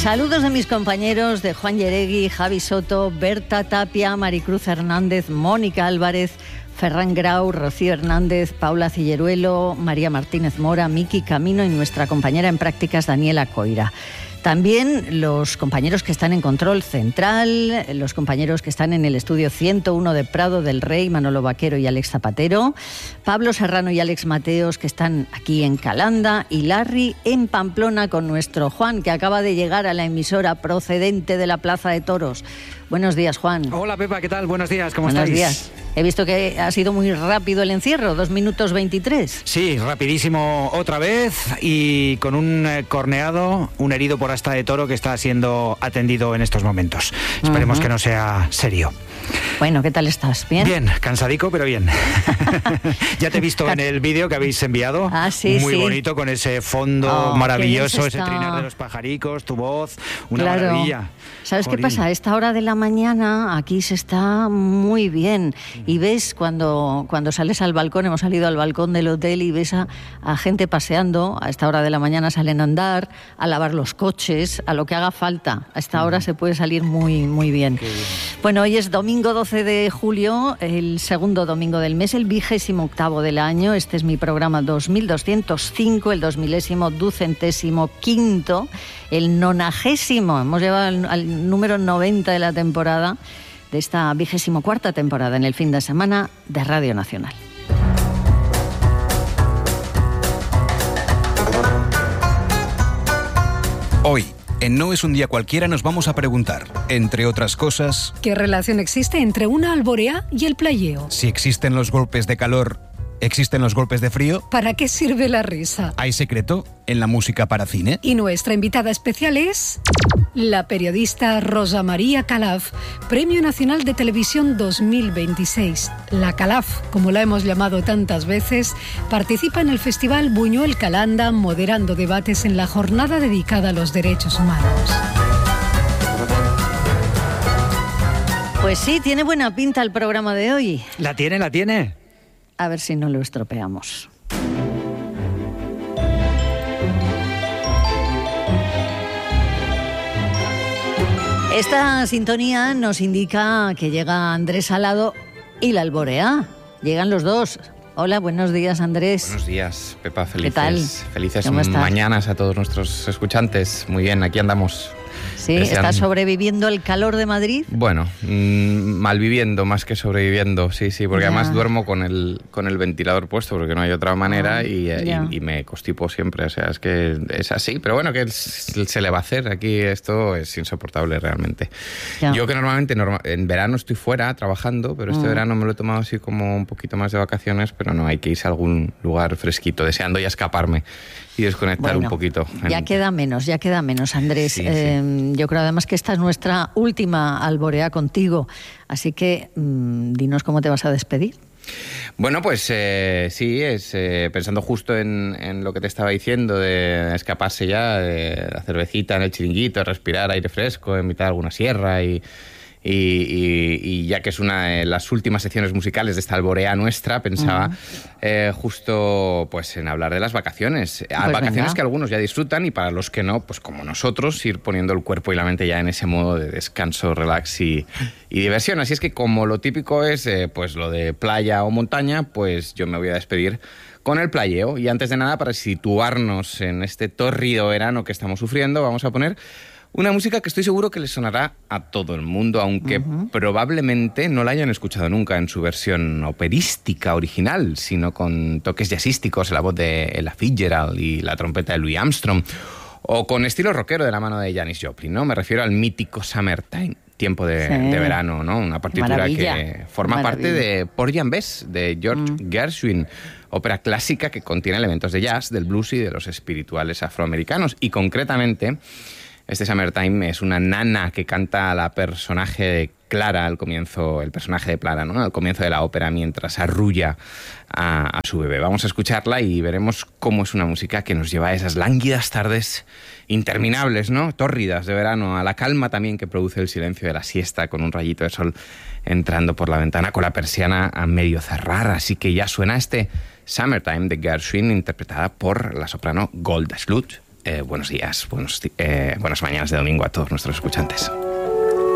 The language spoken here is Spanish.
Saludos de mis compañeros de Juan Yeregui, Javi Soto, Berta Tapia, Maricruz Hernández, Mónica Álvarez, Ferran Grau, Rocío Hernández, Paula Cilleruelo, María Martínez Mora, Miki Camino y nuestra compañera en prácticas Daniela Coira. También los compañeros que están en Control Central, los compañeros que están en el estudio 101 de Prado del Rey, Manolo Vaquero y Alex Zapatero, Pablo Serrano y Alex Mateos, que están aquí en Calanda, y Larry en Pamplona con nuestro Juan, que acaba de llegar a la emisora procedente de la Plaza de Toros. Buenos días, Juan. Hola, Pepa, ¿qué tal? Buenos días, ¿cómo estáis? Buenos días. He visto que ha sido muy rápido el encierro, 2 minutos 23. Sí, rapidísimo otra vez y con un corneado, un herido por asta de toro que está siendo atendido en estos momentos. Esperemos que no sea serio. Bueno, ¿qué tal estás? ¿Bien? Bien, cansadico, pero bien. Ya te he visto en el vídeo que habéis enviado. Ah, sí, muy sí. bonito, con ese fondo maravilloso, ese está... trinar de los pajaricos, tu voz, una claro. maravilla. ¿Sabes Jolín. qué pasa? A esta hora de la mañana aquí se está muy bien. Y ves cuando sales al balcón, hemos salido al balcón del hotel y ves a gente paseando. A esta hora de la mañana salen a andar, a lavar los coches, a lo que haga falta. A esta hora se puede salir muy, muy bien. Bueno, hoy es domingo 12 de julio, el segundo domingo del mes, el 28º del año. Este es mi programa 2205, el 2025, el 90º. Hemos llegado al número 90 de la temporada, de esta 24ª temporada en el fin de semana de Radio Nacional. Hoy, en No es un día cualquiera, nos vamos a preguntar, entre otras cosas, ¿qué relación existe entre una alborea y el playeo? si existen los golpes de calor, ¿existen los golpes de frío? ¿Para qué sirve la risa? ¿Hay secreto en la música para cine? Y nuestra invitada especial es la periodista Rosa María Calaf, Premio Nacional de Televisión 2026. La Calaf, como la hemos llamado tantas veces, participa en el Festival Buñuel Calanda, moderando debates en la jornada dedicada a los derechos humanos. Pues sí, tiene buena pinta el programa de hoy. La tiene. A ver si no lo estropeamos. Esta sintonía nos indica que llega Andrés Salado y la alborea. Llegan los dos. Hola, buenos días, Andrés. Buenos días, Pepa. ¿Qué tal? Felices ¿Cómo estás? mañanas a todos nuestros escuchantes. Muy bien, aquí andamos. Sí, ¿estás sobreviviendo el calor de Madrid? Bueno, malviviendo más que sobreviviendo, sí, porque Ya. además duermo con el ventilador puesto porque no hay otra manera y me constipo siempre, o sea, es que es así, pero bueno, ¿qué se le va a hacer? Aquí esto es insoportable realmente. Ya. Yo que normalmente en verano estoy fuera trabajando, pero este verano me lo he tomado así como un poquito más de vacaciones, pero no, hay que irse a algún lugar fresquito, deseando ya escaparme y desconectar un poquito. Ya queda menos, Andrés. Sí. Yo creo además que esta es nuestra última alborea contigo, así que dinos cómo te vas a despedir. Bueno, pues sí, pensando justo en lo que te estaba diciendo, de escaparse ya, de la cervecita en el chiringuito, respirar aire fresco en mitad de alguna sierra y ya que es una de las últimas secciones musicales de esta alborea nuestra, pensaba justo pues en hablar de las vacaciones. Vacaciones venga. que algunos ya disfrutan y para los que no, pues como nosotros, ir poniendo el cuerpo y la mente ya en ese modo de descanso, relax y diversión. Así es que como lo típico es pues lo de playa o montaña, pues yo me voy a despedir con el playeo. Y antes de nada, para situarnos en este tórrido verano que estamos sufriendo, vamos a poner una música que estoy seguro que le sonará a todo el mundo, aunque probablemente no la hayan escuchado nunca en su versión operística original, sino con toques jazzísticos, la voz de Ella Fitzgerald y la trompeta de Louis Armstrong, o con estilo rockero de la mano de Janis Joplin, ¿no? Me refiero al mítico Summertime, tiempo de verano, ¿no? Una partitura que forma parte de Porgy and Bess, de George Gershwin, ópera clásica que contiene elementos de jazz, del blues y de los espirituales afroamericanos. Y concretamente, este Summertime es una nana que canta a la personaje de Clara al comienzo, el personaje de Clara, ¿no? Al comienzo de la ópera, mientras arrulla a su bebé. Vamos a escucharla y veremos cómo es una música que nos lleva a esas lánguidas tardes interminables, ¿no? Tórridas de verano, a la calma también que produce el silencio de la siesta, con un rayito de sol entrando por la ventana, con la persiana a medio cerrar. Así que ya suena este Summertime de Gershwin, interpretada por la soprano Golda Schluth buenos días, buenas mañanas de domingo a todos nuestros escuchantes.